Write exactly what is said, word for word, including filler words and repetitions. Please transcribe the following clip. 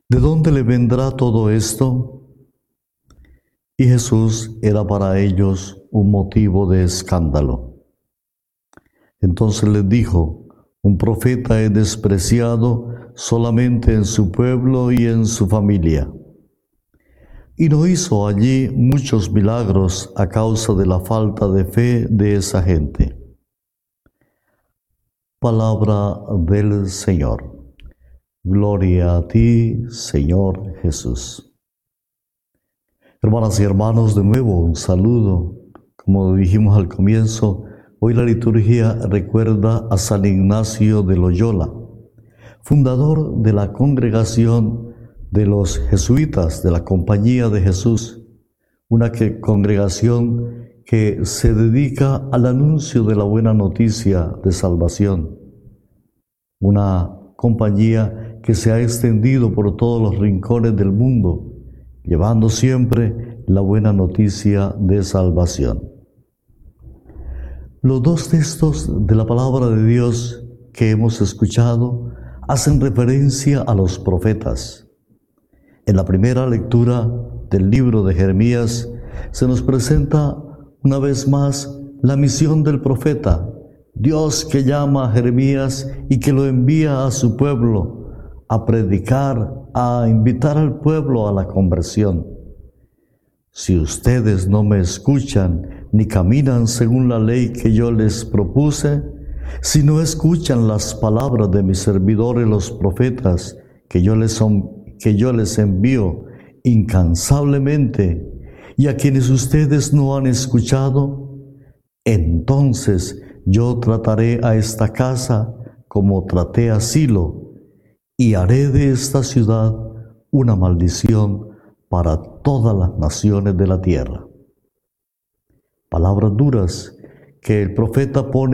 ¿de dónde le vendrá todo esto? Y Jesús era para ellos un motivo de escándalo. Entonces les dijo: un profeta es despreciado solamente en su pueblo y en su familia. Y no hizo allí muchos milagros a causa de la falta de fe de esa gente. Palabra del Señor. Gloria a ti, Señor Jesús. Hermanas y hermanos, de nuevo un saludo. Como dijimos al comienzo, hoy la liturgia recuerda a San Ignacio de Loyola, fundador de la congregación de los jesuitas de la Compañía de Jesús, una que, congregación que se dedica al anuncio de la buena noticia de salvación, una compañía que se ha extendido por todos los rincones del mundo, llevando siempre la buena noticia de salvación. Los dos textos de la palabra de Dios que hemos escuchado hacen referencia a los profetas. En la primera lectura del libro de Jeremías se nos presenta una vez más la misión del profeta, Dios que llama a Jeremías y que lo envía a su pueblo a predicar, a invitar al pueblo a la conversión. Si ustedes no me escuchan ni caminan según la ley que yo les propuse, si no escuchan las palabras de mis servidores los profetas que yo les, que yo les envío incansablemente y a quienes ustedes no han escuchado, entonces yo trataré a esta casa como traté a Silo y haré de esta ciudad una maldición para todas las naciones de la tierra. Palabras duras que el profeta pone